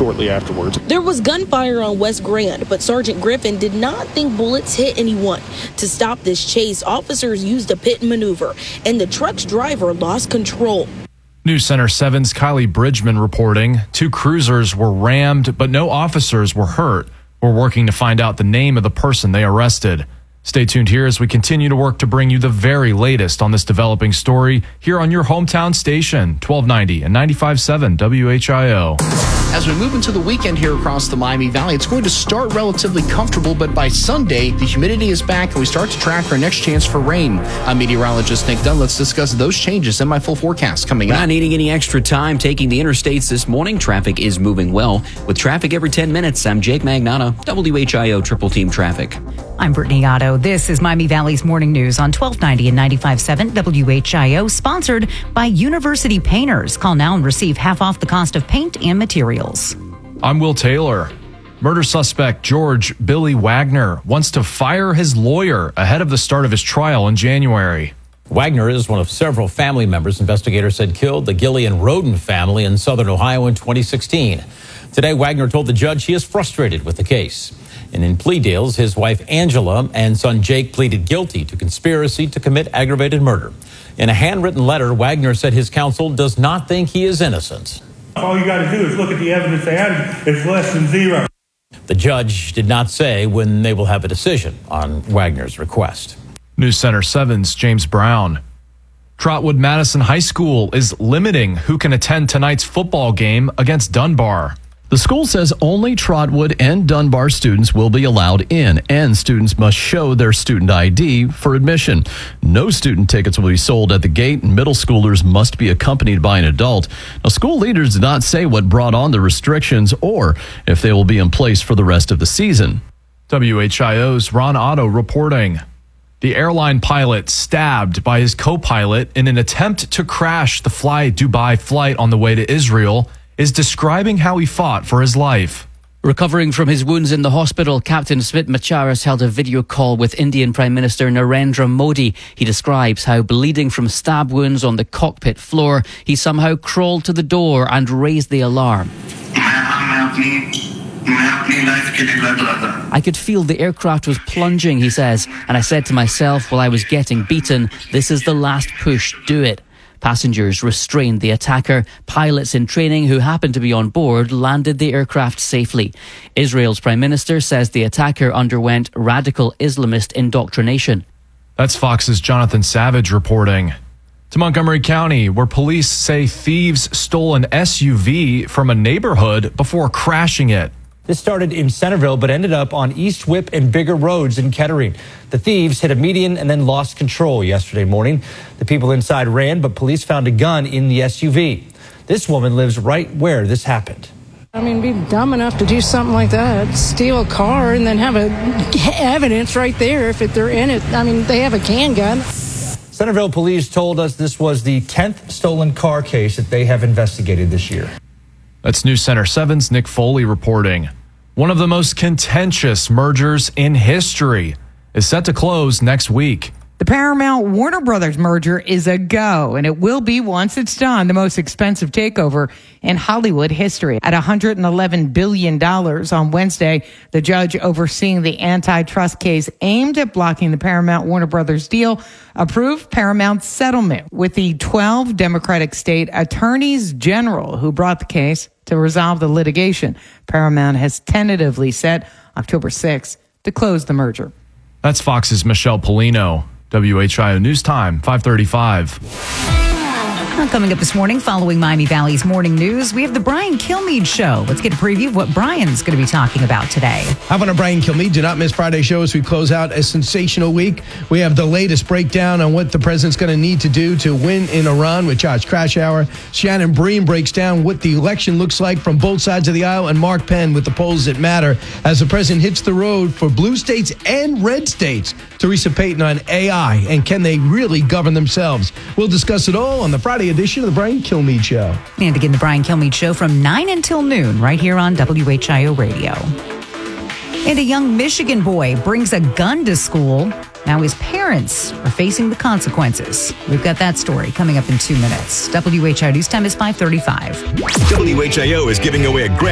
shortly afterwards. There was gunfire on West Grand, but Sergeant Griffin did not think bullets hit anyone. To stop this chase, officers used a pit maneuver, and the truck's driver lost control. News Center 7's Kylie Bridgman reporting 2 cruisers were rammed, but no officers were hurt. We're working to find out the name of the person they arrested. Stay tuned here as we continue to work to bring you the very latest on this developing story here on your hometown station, 1290 and 95.7 WHIO. As we move into the weekend here across the Miami Valley, it's going to start relatively comfortable, but by Sunday, the humidity is back and we start to track our next chance for rain. I'm meteorologist Nick Dunn. Let's discuss those changes in my full forecast coming up. Not needing any extra time taking the interstates this morning. Traffic is moving well. With traffic every 10 minutes, I'm Jake Magnotta, WHIO Triple Team Traffic. I'm Brittany Otto. This is Miami Valley's Morning News on 1290 and 95.7 WHIO, sponsored by University Painters. Call now and receive half off the cost of paint and materials. I'm Will Taylor. Murder suspect George Billy Wagner wants to fire his lawyer ahead of the start of his trial in January. Wagner is one of several family members investigators said killed the Gillian Roden family in southern Ohio in 2016. Today, Wagner told the judge he is frustrated with the case. And in plea deals, his wife Angela and son Jake pleaded guilty to conspiracy to commit aggravated murder. In a handwritten letter, Wagner said his counsel does not think he is innocent. All you got to do is look at the evidence they have. It's less than zero. The judge did not say when they will have a decision on Wagner's request. News Center 7's James Brown. Trotwood Madison High School is limiting who can attend tonight's football game against Dunbar. The school says only Trotwood and Dunbar students will be allowed in, and students must show their student ID for admission. No student tickets will be sold at the gate, and middle schoolers must be accompanied by an adult. Now, school leaders did not say what brought on the restrictions or if they will be in place for the rest of the season. WHIO's Ron Otto reporting. The airline pilot stabbed by his co-pilot in an attempt to crash the Fly Dubai flight on the way to Israel is describing how he fought for his life. Recovering from his wounds in the hospital, Captain Smit Macharas held a video call with Indian Prime Minister Narendra Modi. He describes how, bleeding from stab wounds on the cockpit floor, he somehow crawled to the door and raised the alarm. I could feel the aircraft was plunging, he says, and I said to myself while I was getting beaten, this is the last push, do it. Passengers restrained the attacker. Pilots in training who happened to be on board landed the aircraft safely. Israel's Prime Minister says the attacker underwent radical Islamist indoctrination. That's Fox's Jonathan Savage reporting. To Montgomery County, where police say thieves stole an SUV from a neighborhood before crashing it. This started in Centerville, but ended up on East Whip and Bigger Roads in Kettering. The thieves hit a median and then lost control yesterday morning. The people inside ran, but police found a gun in the SUV. This woman lives right where this happened. I mean, be dumb enough to do something like that, steal a car and then have evidence right there if they're in it. I mean, they have a can gun. Centerville police told us this was the 10th stolen car case that they have investigated this year. That's News Center 7's Nick Foley reporting. One of the most contentious mergers in history is set to close next week. The Paramount Warner Brothers merger is a go, and it will be, once it's done, the most expensive takeover in Hollywood history. At $111 billion on Wednesday, the judge overseeing the antitrust case aimed at blocking the Paramount Warner Brothers deal approved Paramount's settlement with the 12 Democratic state attorneys general who brought the case to resolve the litigation. Paramount has tentatively set October 6th to close the merger. That's Fox's Michelle Polino. WHIO News Time, 5:35. Coming up this morning, following Miami Valley's morning news, we have the Brian Kilmeade Show. Let's get a preview of what Brian's going to be talking about today. How about a Brian Kilmeade? Do not miss Friday's show as we close out a sensational week. We have the latest breakdown on what the president's going to need to do to win in Iran with Josh Krashour. Shannon Breen breaks down what the election looks like from both sides of the aisle, and Mark Penn with the polls that matter as the president hits the road for blue states and red states. Teresa Payton on AI, and can they really govern themselves? We'll discuss it all on the Friday edition of the Brian Kilmeade Show. And again, the Brian Kilmeade Show from 9 until noon right here on WHIO Radio. And a young Michigan boy brings a gun to school. Now his parents are facing the consequences. We've got that story coming up in 2 minutes. WHIO News Time is 5:35. WHIO is giving away a grand